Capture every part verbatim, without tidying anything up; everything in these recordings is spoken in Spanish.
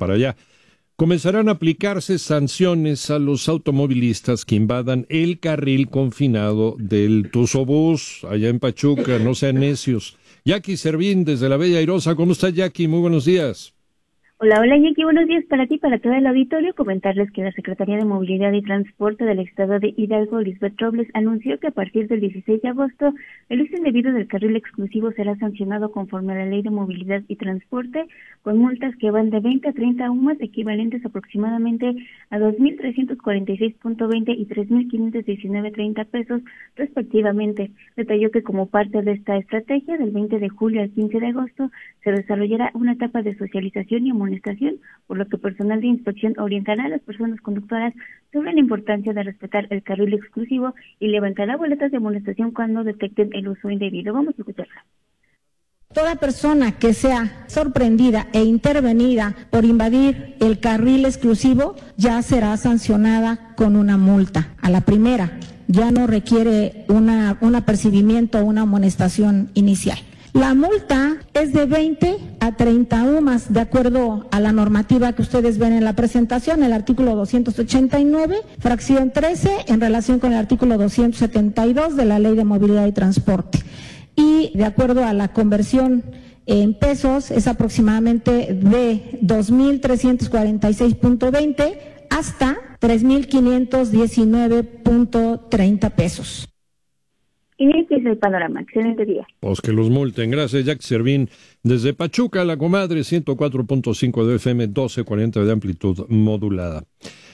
para allá. Comenzarán a aplicarse sanciones a los automovilistas que invadan el carril confinado del Tuzobús, allá en Pachuca, no sean necios. Jackie Servín, desde la Bella Airosa. ¿Cómo está, Jackie? Muy buenos días. Hola, hola, Jackie. Buenos días para ti, para todo el auditorio. Comentarles que la Secretaría de Movilidad y Transporte del Estado de Hidalgo, Lisbeth Robles, anunció que a partir del dieciséis de agosto, el uso indebido del carril exclusivo será sancionado conforme a la Ley de Movilidad y Transporte, con multas que van de veinte a treinta UMAS, equivalentes aproximadamente a dos mil trescientos cuarenta y seis punto veinte y tres mil quinientos diecinueve punto treinta pesos, respectivamente. Detalló que como parte de esta estrategia, del veinte de julio al quince de agosto, se desarrollará una etapa de socialización y amonestación, por lo que personal de inspección orientará a las personas conductoras sobre la importancia de respetar el carril exclusivo y levantará boletas de amonestación cuando detecten el uso indebido. Vamos a escucharla. Toda persona que sea sorprendida e intervenida por invadir el carril exclusivo ya será sancionada con una multa. A la primera, ya no requiere una, un apercibimiento o una amonestación inicial. La multa es de veinte a treinta UMAS, de acuerdo a la normativa que ustedes ven en la presentación, el artículo doscientos ochenta y nueve, fracción trece, en relación con el artículo doscientos setenta y dos de la Ley de Movilidad y Transporte. Y de acuerdo a la conversión en pesos, es aproximadamente de dos mil trescientos cuarenta y seis punto veinte hasta tres mil quinientos diecinueve punto treinta pesos. Y este es el panorama. Excelente día. Pues que los multen. Gracias, Jackie Servín. Desde Pachuca, La Comadre, ciento cuatro punto cinco de F M, doce cuarenta de amplitud modulada.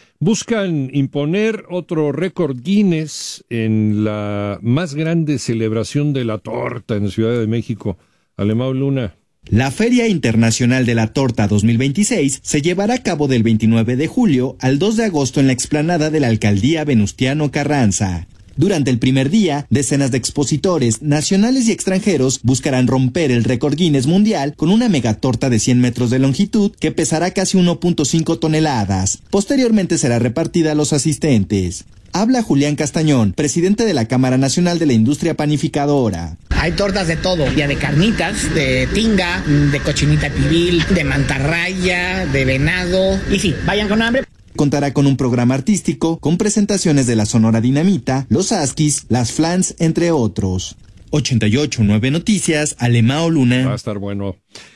Buscan imponer otro récord Guinness en la más grande celebración de la torta en Ciudad de México. Alemão Luna. La Feria Internacional de la Torta dos mil veintiséis se llevará a cabo del veintinueve de julio al dos de agosto en la explanada de la Alcaldía Venustiano Carranza. Durante el primer día, decenas de expositores nacionales y extranjeros buscarán romper el récord Guinness mundial con una megatorta de cien metros de longitud que pesará casi uno punto cinco toneladas. Posteriormente será repartida a los asistentes. Habla Julián Castañón, presidente de la Cámara Nacional de la Industria Panificadora. Hay tortas de todo, ya de carnitas, de tinga, de cochinita pibil, de mantarraya, de venado. Y sí, vayan con hambre. Contará con un programa artístico, con presentaciones de la Sonora Dinamita, los Askis, las Flans, entre otros. ochenta y ocho punto nueve Noticias, Alemão Luna. Va a estar bueno.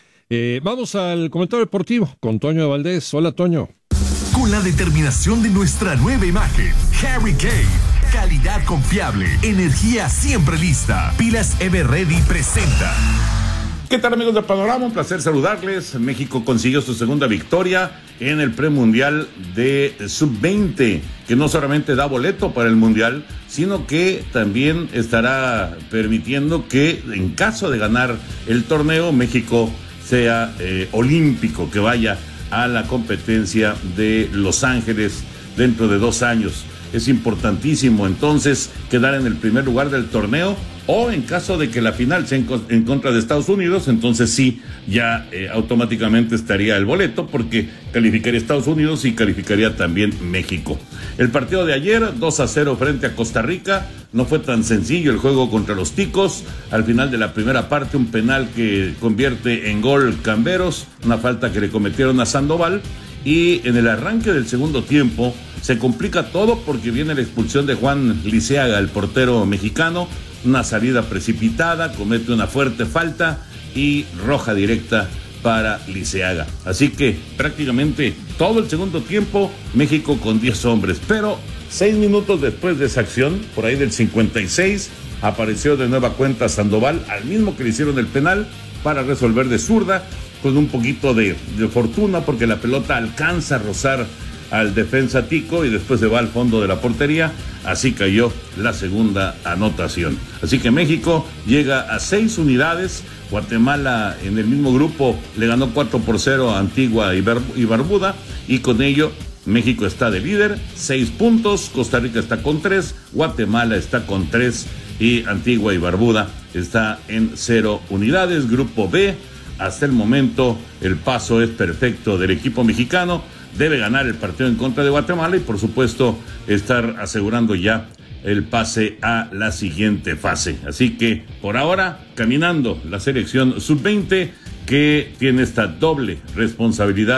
Eh, vamos al comentario deportivo con Toño de Valdés. Hola, Toño. Con la determinación de nuestra nueva imagen, Harry Kane. Calidad confiable, energía siempre lista. Pilas Everready presenta. ¿Qué tal, amigos de Panorama? Un placer saludarles. México consiguió su segunda victoria en el premundial de sub veinte, que no solamente da boleto para el mundial, sino que también estará permitiendo que, en caso de ganar el torneo, México sea eh, olímpico, que vaya a la competencia de Los Ángeles dentro de dos años. Es importantísimo entonces quedar en el primer lugar del torneo, o en caso de que la final sea en, en contra de Estados Unidos, entonces sí, ya eh, automáticamente estaría el boleto, porque calificaría Estados Unidos y calificaría también México. El partido de ayer, dos a cero frente a Costa Rica, no fue tan sencillo el juego contra los Ticos. Al final de la primera parte, un penal que convierte en gol Camberos, una falta que le cometieron a Sandoval, y en el arranque del segundo tiempo se complica todo porque viene la expulsión de Juan Liceaga, el portero mexicano, una salida precipitada, comete una fuerte falta y roja directa para Liceaga. Así que prácticamente todo el segundo tiempo México con diez hombres, pero seis minutos después de esa acción, por ahí del cincuenta y seis, apareció de nueva cuenta Sandoval, al mismo que le hicieron el penal, para resolver de zurda, con un poquito de, de fortuna, porque la pelota alcanza a rozar al defensa Tico y después se va al fondo de la portería. Así cayó la segunda anotación. Así que México llega a seis unidades. Guatemala en el mismo grupo le ganó cuatro por cero a Antigua y, Bar- y Barbuda, y con ello México está de líder, seis puntos, Costa Rica está con tres, Guatemala está con tres y Antigua y Barbuda está en cero unidades. Grupo B, hasta el momento el paso es perfecto del equipo mexicano. Debe ganar el partido en contra de Guatemala y, por supuesto, estar asegurando ya el pase a la siguiente fase. Así que, por ahora, caminando la selección sub veinte, que tiene esta doble responsabilidad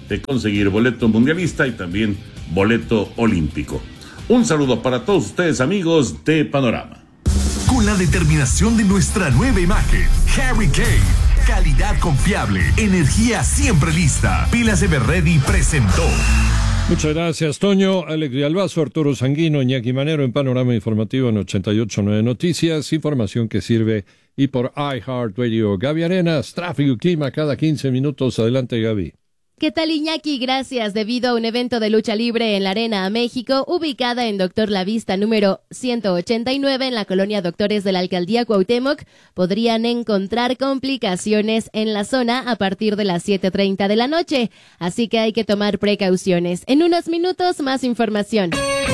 de conseguir boleto mundialista y también boleto olímpico. Un saludo para todos ustedes, amigos de Panorama. Con la determinación de nuestra nueva imagen, Harry Kane. Calidad confiable, energía siempre lista. Pilas Everready presentó. Muchas gracias, Toño. Alex Villalbazo, Arturo Sanguino, Iñaki Manero en Panorama Informativo en ochenta y ocho punto nueve Noticias. Información que sirve y por iHeartRadio. Gaby Arenas, tráfico y clima cada quince minutos. Adelante, Gaby. ¿Qué tal, Iñaki? Gracias. Debido a un evento de lucha libre en la Arena México, ubicada en Doctor La Vista número ciento ochenta y nueve en la colonia Doctores de la Alcaldía Cuauhtémoc, podrían encontrar complicaciones en la zona a partir de las siete treinta de la noche, así que hay que tomar precauciones. En unos minutos, más información.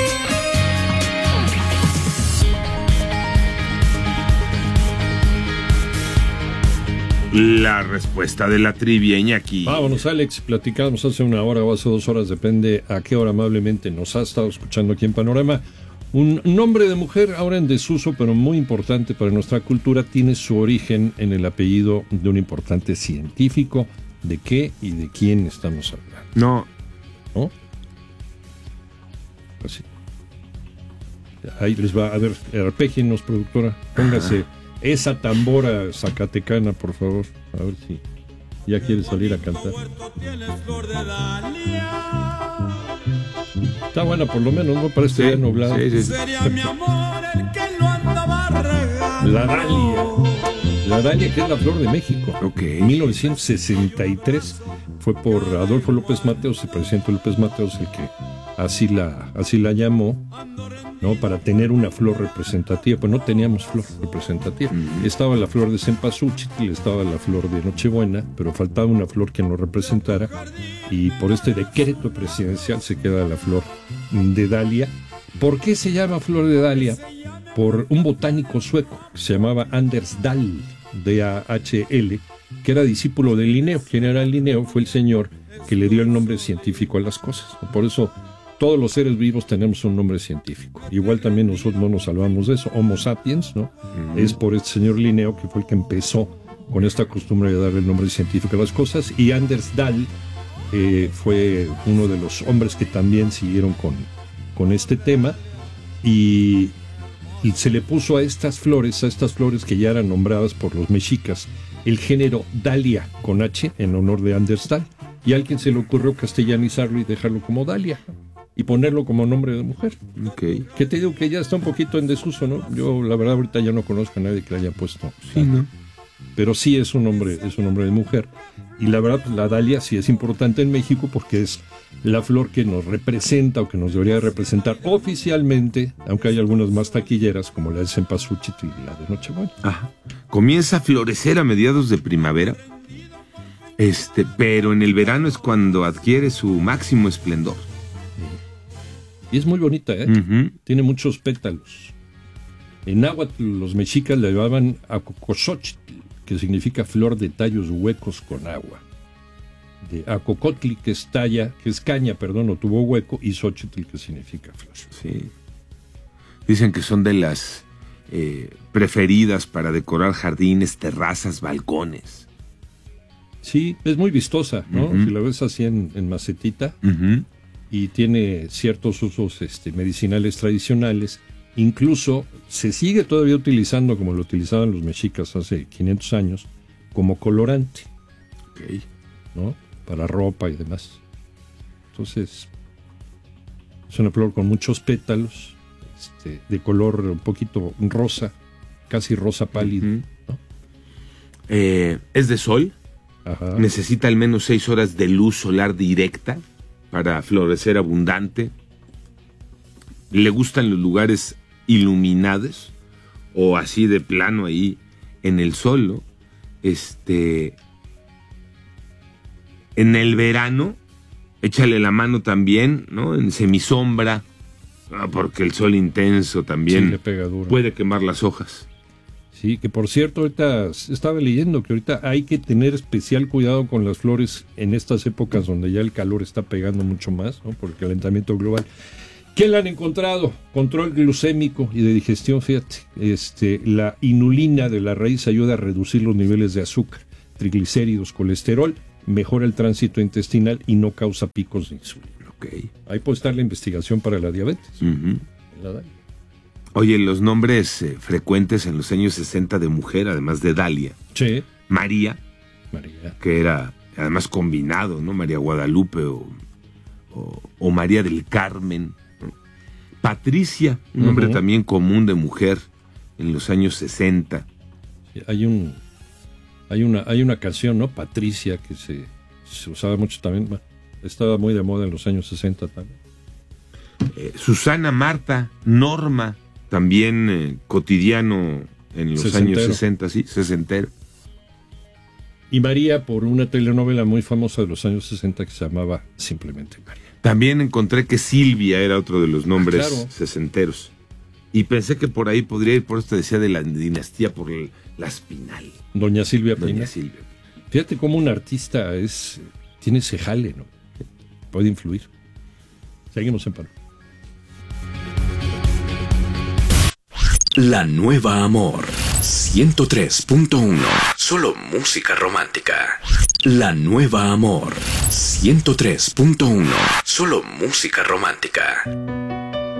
La respuesta de la trivia, Iñaki. Vámonos, Alex. Platicamos hace una hora o hace dos horas, depende a qué hora amablemente nos ha estado escuchando aquí en Panorama. Un nombre de mujer ahora en desuso, pero muy importante para nuestra cultura, tiene su origen en el apellido de un importante científico. ¿De qué y de quién estamos hablando? No. ¿No? Así. Ahí les va. A ver, arpégenos, productora. Póngase... Ajá. Esa tambora zacatecana, por favor. A ver si ya quiere salir a cantar. Está buena por lo menos, ¿no? Para este día nublado. Sí, sí, sí. La dalia. La dalia, que es la flor de México. Okay. En mil novecientos sesenta y tres fue por Adolfo López Mateos, el presidente López Mateos, el que así la, así la llamó, ¿no? Para tener una flor representativa. Pues no teníamos flor representativa. Mm-hmm. Estaba la flor de cempasúchil, estaba la flor de Nochebuena, pero faltaba una flor que nos representara, y por este decreto presidencial se queda la flor de dalia. ¿Por qué se llama flor de dalia? Por un botánico sueco que se llamaba Anders Dahl, D A H L, que era discípulo de Linneo. ¿Quién era Linneo? Fue el señor que le dio el nombre científico a las cosas. Por eso todos los seres vivos tenemos un nombre científico. Igual también nosotros no nos salvamos de eso. Homo sapiens, ¿no? Uh-huh. Es por este señor Linneo, que fue el que empezó con esta costumbre de darle el nombre científico a las cosas. Y Anders Dahl eh, fue uno de los hombres que también siguieron con, con este tema. Y, y se le puso a estas flores, a estas flores que ya eran nombradas por los mexicas, el género Dalia, con H, en honor de Anders Dahl. Y a alguien se le ocurrió castellanizarlo y dejarlo como Dalia, y ponerlo como nombre de mujer. Okay. Que te digo que ya está un poquito en desuso, ¿no? Yo la verdad ahorita ya no conozco a nadie que le haya puesto. Sí, ¿no? Pero sí es un nombre, es un nombre de mujer. Y la verdad, pues, la dalia sí es importante en México porque es la flor que nos representa o que nos debería representar oficialmente, aunque hay algunas más taquilleras como la de cempasúchil y la de Nochebuena. Ajá. Comienza a florecer a mediados de primavera, este, pero en el verano es cuando adquiere su máximo esplendor. Y es muy bonita, ¿eh? Uh-huh. Tiene muchos pétalos. En náhuatl los mexicas le llamaban acocoxochtl, que significa flor de tallos huecos con agua. De acocotli, que es talla, que es caña, perdón, no tuvo hueco, y xochitl, que significa flor. Sí. Dicen que son de las eh, preferidas para decorar jardines, terrazas, balcones. Sí, es muy vistosa, ¿no? Uh-huh. Si la ves así en, en macetita. Uh-huh. Y tiene ciertos usos este, medicinales tradicionales. Incluso se sigue todavía utilizando, como lo utilizaban los mexicas hace quinientos años, como colorante. Okay. ¿No? Para ropa y demás. Entonces, es una flor con muchos pétalos, este, de color un poquito rosa, casi rosa pálido. Uh-huh. ¿No? Eh, es de sol. Ajá. Necesita al menos seis horas de luz solar directa para florecer abundante. Le gustan los lugares iluminados o así de plano ahí en el sol, ¿no? Este, en el verano, échale la mano también, ¿no? En semisombra, porque el sol intenso también sí, le pega duro. Puede quemar las hojas. Sí, que por cierto, ahorita estaba leyendo que ahorita hay que tener especial cuidado con las flores en estas épocas donde ya el calor está pegando mucho más, ¿no? Por el calentamiento global. ¿Qué le han encontrado? Control glucémico y de digestión, fíjate. Este, la inulina de la raíz ayuda a reducir los niveles de azúcar, triglicéridos, colesterol mejora el tránsito intestinal y no causa picos de insulina. Okay. Ahí puede estar la investigación para la diabetes. Uh-huh. La da- Oye, los nombres eh, frecuentes en los años sesenta de mujer, además de Dalia. Sí. María, María. que era además combinado, ¿no? María Guadalupe o, o, o María del Carmen. ¿no? Patricia, un nombre Uh-huh. también común de mujer en los años sesenta. Hay un hay una hay una canción, ¿no? Patricia, que se, se usaba mucho también. Bueno, estaba muy de moda en los años sesenta también. Eh, Susana, Marta, Norma, también eh, cotidiano en los Sesentero. años sesenta, sí, sesentero. Y María por una telenovela muy famosa de los años sesenta que se llamaba simplemente María. También encontré que Silvia era otro de los nombres Ah, claro. sesenteros. Y pensé que por ahí podría ir, por esto decía de la dinastía, por el- la Espinal. Doña Silvia Doña Pina. Silvia. Fíjate cómo un artista es tiene ese jale, ¿no? Puede influir. Seguimos en paro. La Nueva Amor ciento tres punto uno. Solo música romántica. La Nueva Amor ciento tres punto uno. Solo música romántica.